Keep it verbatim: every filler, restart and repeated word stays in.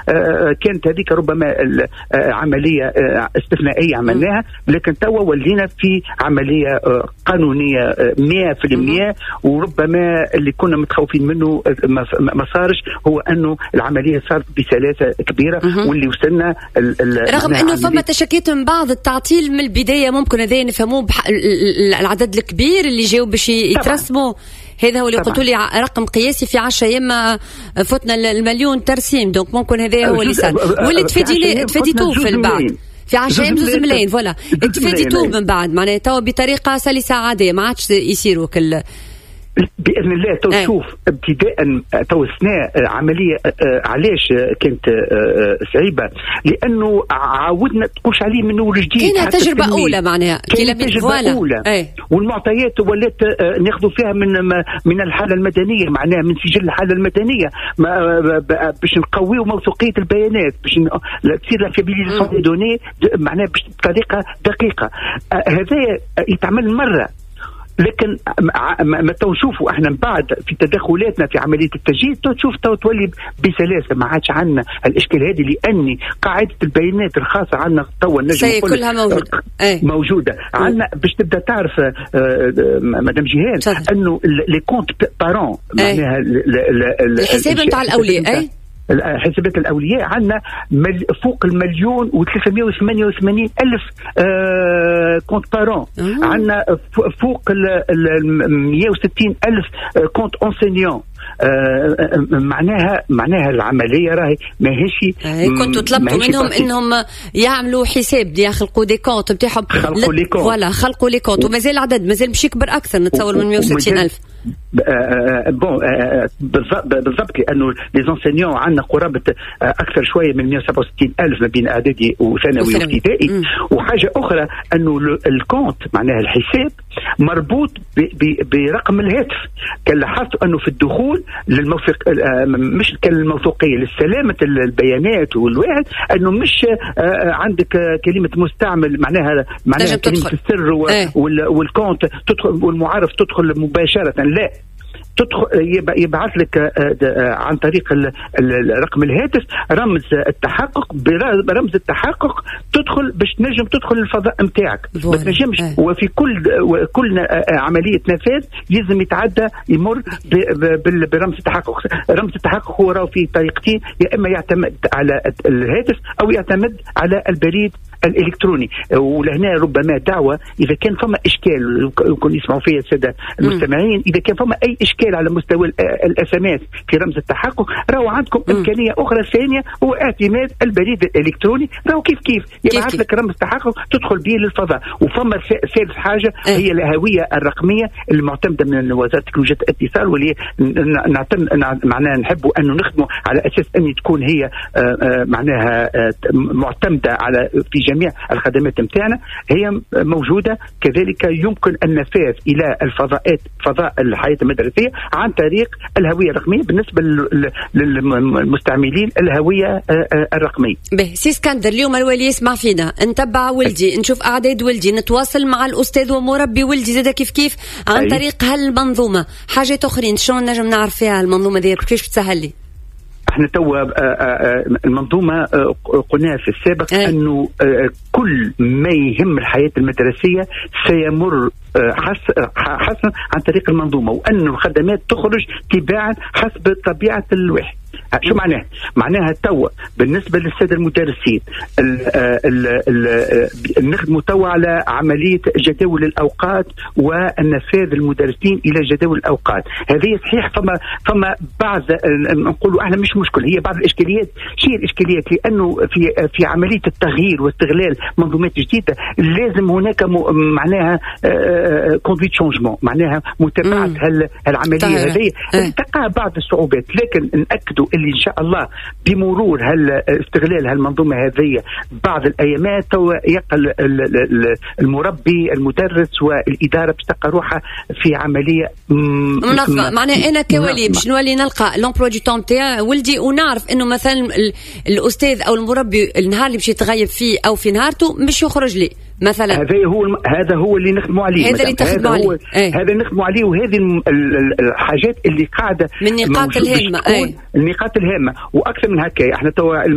كانت هذيك ربما عملية استثنائية عملناها، لكن توا ولينا في عملية قانونية مئة في المئة، وربما اللي كنا متخوفين منه ما صارش، هو أنه العملية صارت بسلاسة كبيرة. واللي وصلنا رغم أنه فما تشكيت من بعض التعطيل من البداية، ممكن هذا نفهموه العدد الكبير اللي جاوا باش يترسموا. هذا هو اللي قلت لي رقم قياسي في عشرة أيام فتنا المليون ترسيم، دونك ممكن هذا هو اللي صار. واللي تفادي تفاديتوه في البعد في عشرة أيام زوز ملايين فوالا تفاديتوه من بعد، معناها توا بطريقة سلسة عادية ما عادش يصيروا كل باذن الله. تو شوف ابتداء تو اثناء عمليه علاش كانت صعيبه، لانه عاودنا تقولش عليه من اول جديد. كانت تجربه اولى معناها كانت تجربه اولى أي. والمعطيات ولات ناخذوا فيها من من الحاله المدنيه، معناها من سجل الحاله المدنيه باش نقويوا موثوقيه البيانات، باش تصير لا فيابيليزاسيون دي دوني معناها بطريقه دقيقه. هذا يتعمل مره، لكن ما تشوفوا احنا من بعد في تدخلاتنا في عمليه التسجيل تشوف تو تولي بسلاسه، ما عادش عندنا الاشكال هذه، لاني قاعده البيانات الخاصه عندنا تو النجم كلها موجوده موجوده عندنا. باش تبدا تعرف مدام جيهان انه لي كونت بارون معناها الحساب نتاع الاولياء اي حسابات الأولياء عندنا فوق المليون وثلاثمائة وثمانية وثمانين ألف آه كونت بارون. عندنا فوق المئة وستين ألف كونت أنسينيون. آه معناها معناها العمليه راهي ماهيش. كنتوا طلبتوا منهم انهم يعملوا حساب يخلقوا دي كونت بتاعهم، خلقوا لي كونت فوالا خلقوا لي كونت، ومازال العدد مازال باش يكبر اكثر، نتصور من مئة وستين ألف. بون بالضبط، لانه لي زونسينيون عندنا قرابه اكثر شويه من مئة وسبعة وستين ألف ما بين اعدادي وثانوي وابتدائي. وحاجه اخرى انه الكونت معناها الحساب مربوط برقم الهاتف. كان لاحظتوا انه في الدخول للموثوق مش كالموثوقيه للسلامه البيانات والواحد، انه مش عندك كلمه مستعمل معناها معناها كلمه السر والكونت تدخل والمعرف تدخل مباشره، لا تدخل يبعث لك عن طريق رقم الهاتف رمز التحقق، برمز التحقق تدخل باش تنجم تدخل الفضاء نتاعك. ما تنجمش وفي كل كل عمليه نفاذ لازم يتعدى يمر برمز التحقق. رمز التحقق هو راهو في طريقتين، يا اما يعتمد على الهاتف او يعتمد على البريد الالكتروني. ولهنا ربما دعوه اذا كان فما اشكال يكون يسمعوا فيها الساده المستمعين، اذا كان فما اي اشكال على مستوى الاس ام اس في رمز التحقق، راهو عندكم م. امكانيه اخرى ثانيه هو اعتماد البريد الالكتروني، راهو كيف كيف يبعث لك رمز تحقق تدخل به للفضاء. وفما ثالث حاجه هي الهويه الرقميه المعتمده من وزاره تكنولوجيا الاتصال، واللي معناها نحبوا انه نخدموا على اساس ان تكون هي معناها معتمده على في جميع الخدمات نتاعنا، هي موجوده. كذلك يمكن النفاذ الى الفضاءات فضاء الحياه المدرسيه عن طريق الهويه الرقميه بالنسبه للمستعملين الهويه الرقميه. به سي اسكندر، اليوم الوالي يسمع فينا، نتبع ولدي، نشوف اعداد ولدي، نتواصل مع الاستاذ ومربي ولدي زاد كيف كيف عن طريق هالمنظومه. حاجات اخرين شلون نجم نعرف فيها المنظومه دي كيفاش تسهل لي؟ احنا توا المنظومه قلنا في السابق أه. انه كل ما يهم الحياه المدرسيه سيمر حسنا عن طريق المنظومه، وان الخدمات تخرج تباعا حسب طبيعه الواحد. شو معناه؟ معناها توا بالنسبه للساده المدرسين نخدموا توا على عمليه جداول الاوقات والنفاذ المدرسين الى جداول الاوقات. هذه صحيح فما فما بعض نقولوا احنا مش مشكل، هي بعض الاشكاليات. شيء الاشكاليات لانه في في عمليه التغيير واستغلال منظومات جديده لازم هناك معناها كوندويت شونجمون، معناها متابعه هالعمليه هذه تقع بعض الصعوبات، لكن ناكدوا اللي ان شاء الله بمرور هال استغلال هالمنظومه هذه بعض الايامات يقل المربي المدرس والاداره باش تلقى روحها في عمليه منظمه. معناها انا كولي باش نولي نلقى لومبلوا دو تون تاع ولدي ونعرف انه مثلا الاستاذ او المربي النهار اللي باش يتغيب فيه او في نهارته مش يخرج لي مثلا. هذا هو الم... هذا هو اللي نخدموا عليه، هذا اللي تخدموا عليه، ايه؟ هذا نخدموا عليه، وهذه الحاجات اللي قاعده من النقاط الهامه، النقاط الهامه واكثر من هكا. احنا توا